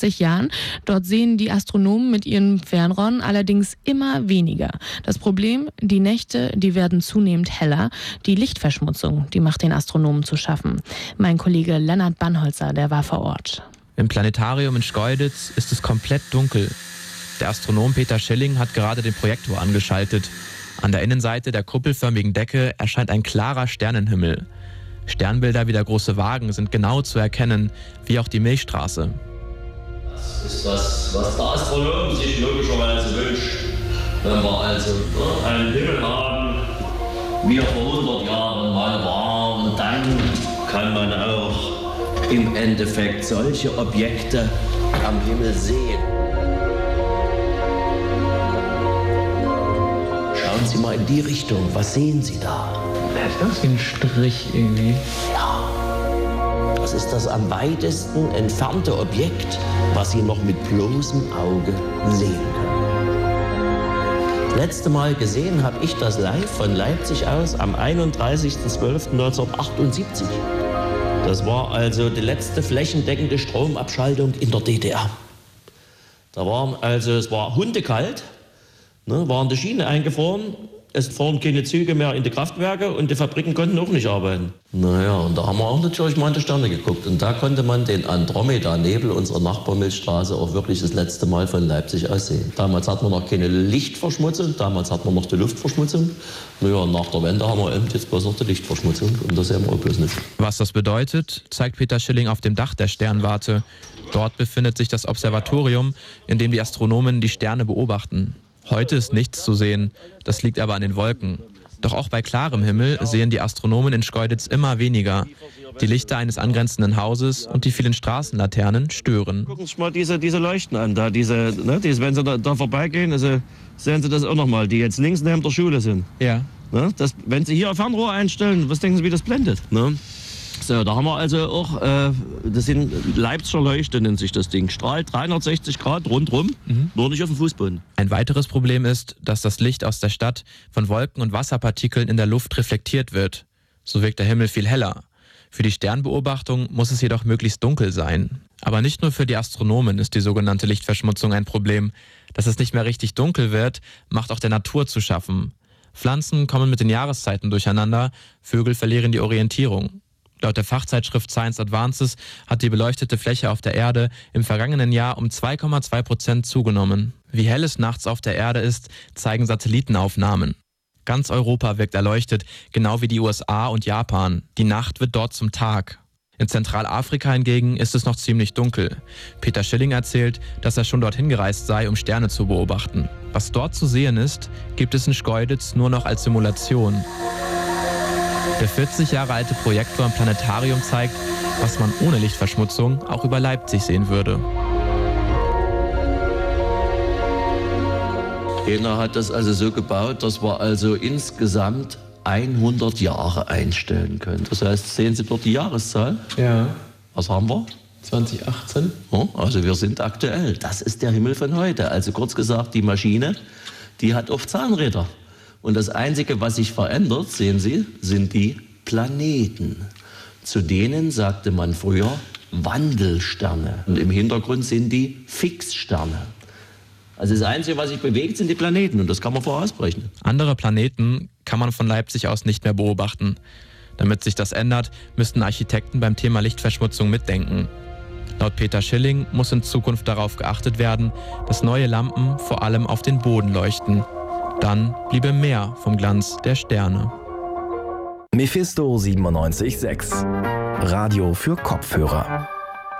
Jahren. Dort sehen die Astronomen mit ihren Fernrohren allerdings immer weniger. Das Problem, die Nächte, die werden zunehmend heller. Die Lichtverschmutzung, die macht den Astronomen zu schaffen. Mein Kollege Lennart Bannholzer, der war vor Ort. Im Planetarium in Schkeuditz ist es komplett dunkel. Der Astronom Peter Schilling hat gerade den Projektor angeschaltet. An der Innenseite der kuppelförmigen Decke erscheint ein klarer Sternenhimmel. Sternbilder wie der große Wagen sind genau zu erkennen, wie auch die Milchstraße. Das ist das, was der Astronom sich logischerweise wünscht. Wenn wir also einen Himmel haben, wie er vor 100 Jahren mal war, und dann kann man auch im Endeffekt solche Objekte am Himmel sehen. Schauen Sie mal in die Richtung, was sehen Sie da? Das ist ein Strich irgendwie. Ja, das ist das am weitesten entfernte Objekt, was Sie noch mit bloßem Auge sehen können. Das letzte Mal gesehen habe ich das live von Leipzig aus am 31.12.1978. Das war also die letzte flächendeckende Stromabschaltung in der DDR. Es war hundekalt, waren die Schienen eingefroren. Es fahren keine Züge mehr in die Kraftwerke und die Fabriken konnten auch nicht arbeiten. Naja, und da haben wir auch natürlich mal in die Sterne geguckt. Und da konnte man den Andromeda-Nebel unserer Nachbarmilchstraße auch wirklich das letzte Mal von Leipzig aus sehen. Damals hatten wir noch keine Lichtverschmutzung, damals hatten wir noch die Luftverschmutzung. Naja, nach der Wende haben wir eben jetzt bloß noch die Lichtverschmutzung und das sehen wir auch bloß nicht. Was das bedeutet, zeigt Peter Schilling auf dem Dach der Sternwarte. Dort befindet sich das Observatorium, in dem die Astronomen die Sterne beobachten. Heute ist nichts zu sehen, das liegt aber an den Wolken. Doch auch bei klarem Himmel sehen die Astronomen in Schkeuditz immer weniger. Die Lichter eines angrenzenden Hauses und die vielen Straßenlaternen stören. Gucken Sie sich mal diese Leuchten an, da wenn Sie da vorbeigehen, also sehen Sie das auch nochmal, die jetzt links neben der Schule sind. Ja. Wenn Sie hier ein Fernrohr einstellen, was denken Sie, wie das blendet? So, da haben wir also auch, das sind Leipziger Leuchte, nennt sich das Ding. Strahlt 360 Grad rundrum, nur nicht auf dem Fußboden. Ein weiteres Problem ist, dass das Licht aus der Stadt von Wolken und Wasserpartikeln in der Luft reflektiert wird. So wirkt der Himmel viel heller. Für die Sternbeobachtung muss es jedoch möglichst dunkel sein. Aber nicht nur für die Astronomen ist die sogenannte Lichtverschmutzung ein Problem. Dass es nicht mehr richtig dunkel wird, macht auch der Natur zu schaffen. Pflanzen kommen mit den Jahreszeiten durcheinander, Vögel verlieren die Orientierung. Laut der Fachzeitschrift Science Advances hat die beleuchtete Fläche auf der Erde im vergangenen Jahr um 2,2% zugenommen. Wie hell es nachts auf der Erde ist, zeigen Satellitenaufnahmen. Ganz Europa wirkt erleuchtet, genau wie die USA und Japan. Die Nacht wird dort zum Tag. In Zentralafrika hingegen ist es noch ziemlich dunkel. Peter Schilling erzählt, dass er schon dorthin gereist sei, um Sterne zu beobachten. Was dort zu sehen ist, gibt es in Schkeuditz nur noch als Simulation. Der 40 Jahre alte Projektor im Planetarium zeigt, was man ohne Lichtverschmutzung auch über Leipzig sehen würde. Einer hat das also so gebaut, dass wir also insgesamt 100 Jahre einstellen können. Das heißt, sehen Sie dort die Jahreszahl? Ja. Was haben wir? 2018. Oh, also wir sind aktuell. Das ist der Himmel von heute. Also kurz gesagt, die Maschine, die hat oft Zahnräder. Und das Einzige, was sich verändert, sehen Sie, sind die Planeten. Zu denen sagte man früher Wandelsterne. Und im Hintergrund sind die Fixsterne. Also das Einzige, was sich bewegt, sind die Planeten. Und das kann man vorausberechnen. Andere Planeten kann man von Leipzig aus nicht mehr beobachten. Damit sich das ändert, müssten Architekten beim Thema Lichtverschmutzung mitdenken. Laut Peter Schilling muss in Zukunft darauf geachtet werden, dass neue Lampen vor allem auf den Boden leuchten. Dann bliebe mehr vom Glanz der Sterne. Mephisto 97.6 Radio für Kopfhörer.